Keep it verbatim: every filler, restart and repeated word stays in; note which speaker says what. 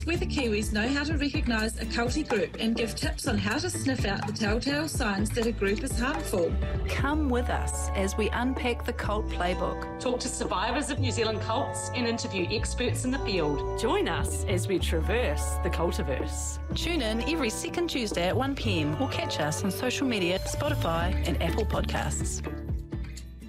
Speaker 1: Whether Kiwis know how to recognise a culty group and give tips on how to sniff out the telltale signs that a group is harmful.
Speaker 2: Come with us as we unpack the cult playbook.
Speaker 3: Talk to survivors of New Zealand cults and interview experts in the field.
Speaker 4: Join us as we traverse the cultiverse.
Speaker 2: Tune in every second Tuesday at one p m or catch us on social media, Spotify and Apple Podcasts.